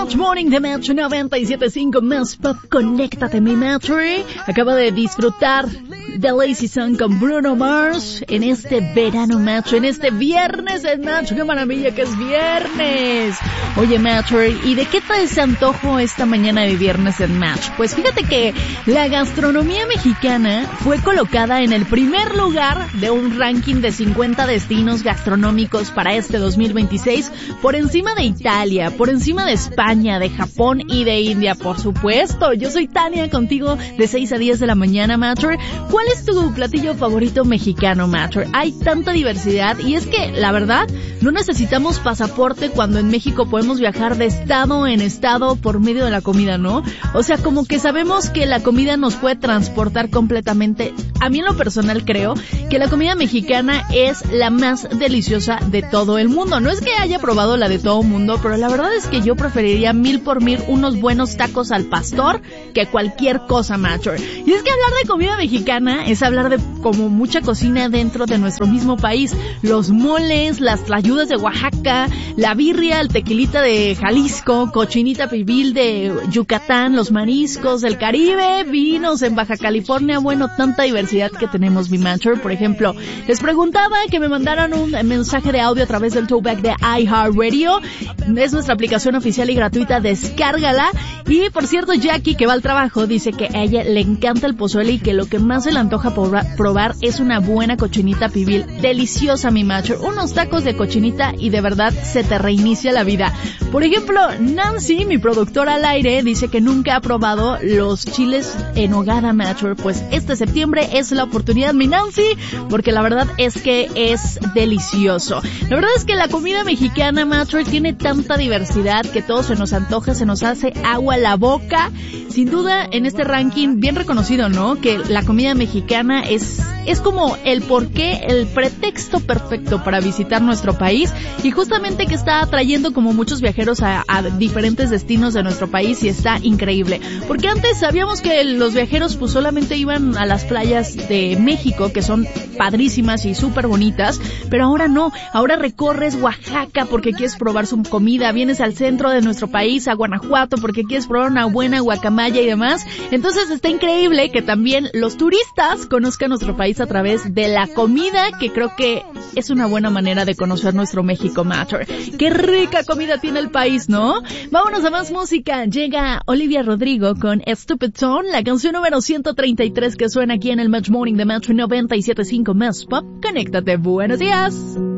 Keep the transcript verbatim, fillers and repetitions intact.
Match Morning de Metro noventa y siete punto cinco Más Pop. Conéctate, mi Metro. Acaba de disfrutar de Lazy Sun con Bruno Mars en este verano Metro, en este viernes de Metro. ¡Qué maravilla que es viernes! Oye, Metro, ¿y de qué traes antojo esta mañana de viernes en Match? Pues fíjate que la gastronomía mexicana fue colocada en el primer lugar de un ranking de cincuenta destinos gastronómicos para este dos mil veintiséis, por encima de Italia, por encima de España, de Japón y de India, por supuesto. Yo soy Tania, contigo de seis a diez de la mañana, Matcher. ¿Cuál es tu platillo favorito mexicano, Matcher? Hay tanta diversidad y es que, la verdad, no necesitamos pasaporte cuando en México podemos viajar de estado en estado por medio de la comida, ¿no? O sea, como que sabemos que la comida nos puede transportar completamente. A mí en lo personal creo que la comida mexicana es la más deliciosa de todo el mundo. No es que haya probado la de todo el mundo, pero la verdad es que yo preferiría mil por mil unos buenos tacos al pastor que cualquier cosa, Matcher. Y es que hablar de comida mexicana es hablar de como mucha cocina dentro de nuestro mismo país. Los moles, las tlayudas de Oaxaca, la birria, el tequilita de Jalisco, cochinita pibil de Yucatán, los mariscos del Caribe, vinos en Baja California. Bueno, tanta diversidad que tenemos, mi Matcher. Por ejemplo, les preguntaba que me mandaran un mensaje de audio a través del towback de iHeartRadio. Es nuestra aplicación oficial y gratuita, descárgala. Y por cierto, Jackie, que va al trabajo, dice que a ella le encanta el pozole y que lo que más se le antoja probar es una buena cochinita pibil. Deliciosa, mi Matcher. Unos tacos de cochinita y de verdad se te reinicia la vida. Por ejemplo, Nancy, mi productora al aire, dice que nunca ha probado los chiles en nogada, Matcher. Pues este septiembre es la oportunidad, mi Nancy, porque la verdad es que es delicioso. La verdad es que la comida mexicana, Matcher, tiene tanta diversidad que todo se nos antoja, se nos hace agua la boca. Sin duda, en este ranking bien reconocido, ¿no? Que la comida mexicana es es como el porqué, el pretexto perfecto para visitar nuestro país, y justamente que está atrayendo como muchos viajeros a, a diferentes destinos de nuestro país, y está increíble. Porque antes sabíamos que los viajeros pues solamente iban a las playas de México, que son padrísimas y súper bonitas, pero ahora no. Ahora recorres Oaxaca porque quieres probar su comida, vienes al centro de nuestro país, a Guanajuato, porque quieres probar una buena guacamaya y demás. Entonces está increíble que también los turistas conozcan nuestro país a través de la comida, que creo que es una buena manera de conocer nuestro México, Matcher. ¡Qué rica comida tiene el país!, ¿no? Vámonos a más música. Llega Olivia Rodrigo con Stupid Tone, la canción número ciento treinta y tres que suena aquí en el Match Morning de Metro noventa y siete punto cinco Más Pop. Conéctate. Buenos días.